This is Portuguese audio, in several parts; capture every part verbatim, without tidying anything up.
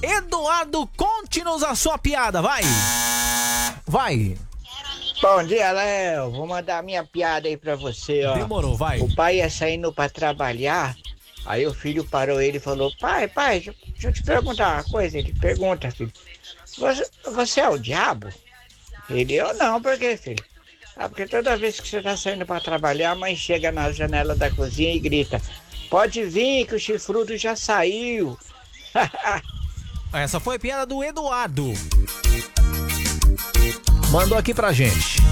Eduardo, conte-nos a sua piada, vai. Vai. Bom dia, Léo. Vou mandar a minha piada aí pra você, ó. Demorou, vai. O pai ia saindo pra trabalhar, aí o filho parou ele e falou, pai, pai, deixa, deixa eu te perguntar uma coisa. Ele pergunta, filho, você, você é o diabo? Ele, eu não, por quê, filho? Ah, porque toda vez que você tá saindo pra trabalhar, a mãe chega na janela da cozinha e grita, pode vir que o chifrudo já saiu. Essa foi a piada do Eduardo. Mandou aqui pra gente.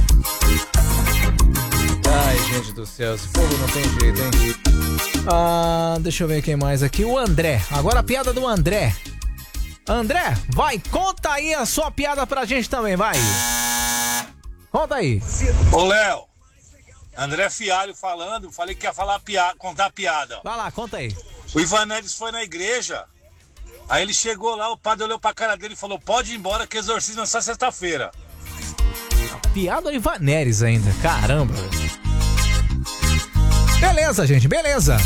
Ai, gente do céu, esse fogo não tem jeito, hein? Ah, deixa eu ver quem mais aqui. O André. Agora a piada do André. André, vai, conta aí a sua piada pra gente também, vai. Conta aí. Ô, Léo. André Fialho falando. Falei que ia falar piada, contar piada. Vai lá, conta aí. O Ivanelis foi na igreja. Aí ele chegou lá, o padre olhou pra cara dele e falou, pode ir embora que exorcismo é só sexta-feira. Piada do Ivanelis ainda, caramba. Beleza, gente, beleza.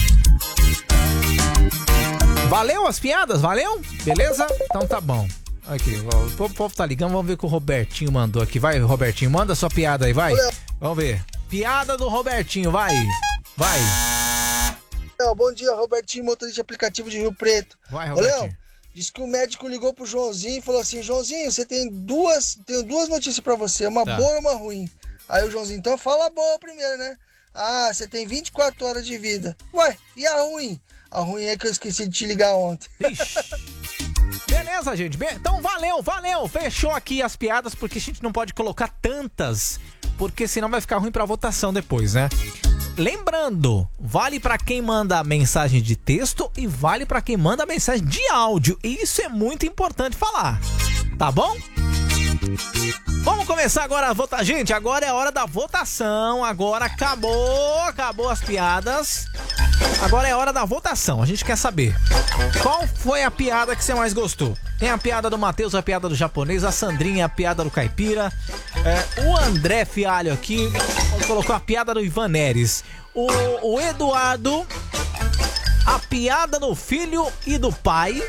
Valeu as piadas, valeu? Beleza? Então tá bom. Aqui, o povo, o povo tá ligando, vamos ver o que o Robertinho mandou aqui. Vai, Robertinho, manda sua piada aí, vai. Vamos ver. Piada do Robertinho, vai. Vai. Bom dia, Robertinho, motorista de aplicativo de Rio Preto. Vai, Ô, Robertinho. Léo, disse que o médico ligou pro Joãozinho e falou assim, Joãozinho, você tem duas, tenho duas notícias pra você, uma Tá. boa e uma ruim. Aí o Joãozinho, então fala a boa primeiro, né? Ah, você tem vinte e quatro horas de vida. Ué, e a ruim? A ruim é que eu esqueci de te ligar ontem. Beleza, gente. Be- Então valeu, valeu. Fechou aqui as piadas, porque a gente não pode colocar tantas, porque senão vai ficar ruim pra votação depois, né? Lembrando, vale pra quem manda mensagem de texto e vale pra quem manda mensagem de áudio. E isso é muito importante falar, tá bom? Vamos começar agora a votar. Gente, agora é a hora da votação. Agora acabou, acabou as piadas. Agora é a hora da votação. A gente quer saber qual foi a piada que você mais gostou. Tem a piada do Matheus, a piada do japonês, a Sandrinha, a piada do caipira, é, o André Fialho aqui colocou a piada do Ivanelis, o, o Eduardo, a piada do filho e do pai,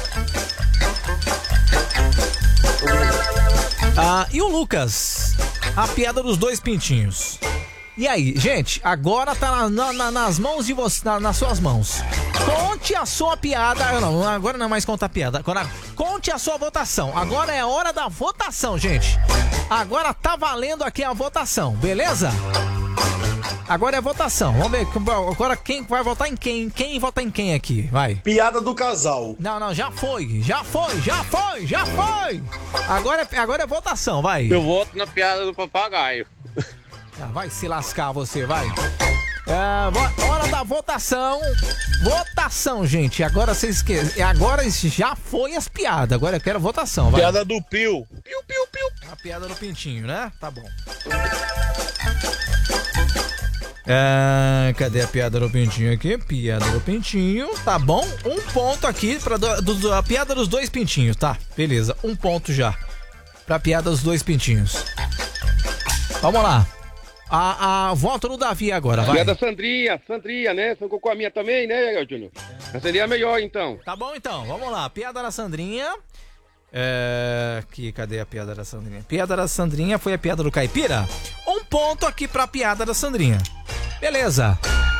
ah, e o Lucas, a piada dos dois pintinhos. E aí, gente, agora tá na, na, nas mãos de você, na, nas suas mãos. Conte a sua piada. Não, agora não é mais contar piada. Agora conte a sua votação. Agora é a hora da votação, gente. Agora tá valendo aqui a votação, beleza? Agora é a votação. Vamos ver agora quem vai votar em quem. Quem vota em quem aqui? Vai. Piada do casal. Não, não, já foi. Já foi, já foi, já foi. Agora é, agora é votação, vai. Eu voto na piada do papagaio. Ah, vai se lascar você, vai. É, vo- hora da votação. Votação, gente. Agora vocês esquecem. Agora já foi as piadas. Agora eu quero votação, vai. Piada do Pio. Piu, piu, piu. A piada do pintinho, né? Tá bom. É, cadê a piada do pintinho aqui? Piada do pintinho. Tá bom. Um ponto aqui pra do, do- do- a piada dos dois pintinhos. Tá, beleza. Um ponto já. Pra piada dos dois pintinhos. Vamos lá. A, a voto no Davi agora, vai. Piada da Sandrinha, Sandrinha, né? Você colocou a minha também, né, Júnior? A seria melhor, então. Tá bom, então. Vamos lá. Piada da Sandrinha. É... Aqui, cadê a piada da Sandrinha? Piada da Sandrinha foi a piada do caipira. Um ponto aqui pra piada da Sandrinha. Beleza.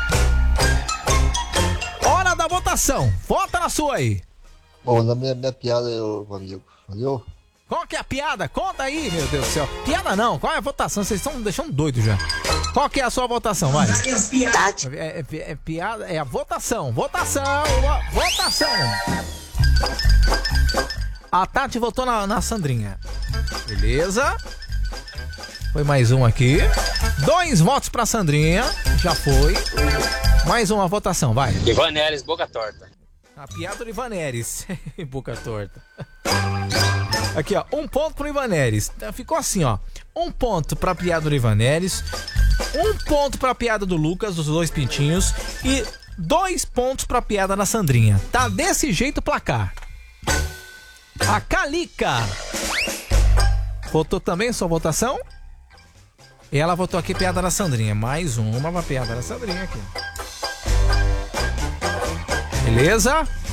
Hora da votação. Vota na sua aí. Bom, na minha, minha piada, eu, amigo, valeu? Qual que é a piada? Conta aí, meu Deus do céu. Piada não. Qual é a votação? Vocês estão me deixando doido já. Qual que é a sua votação? Vai. É, é, é piada, é a votação. Votação. Votação. A Tati votou na, na Sandrinha. Beleza. Foi mais um aqui. Dois votos pra Sandrinha. Já foi. Mais uma votação, vai. Ivanelis, boca torta. A piada do Ivanelis. Boca torta. Aqui, ó. Um ponto pro Ivanelis. Ficou assim, ó. Um ponto pra piada do Ivanelis. Um ponto pra piada do Lucas, dos dois pintinhos. E dois pontos pra piada da Sandrinha. Tá desse jeito o placar. A Calica votou também sua votação? E ela votou aqui piada da Sandrinha. Mais uma pra piada da Sandrinha aqui. Beleza?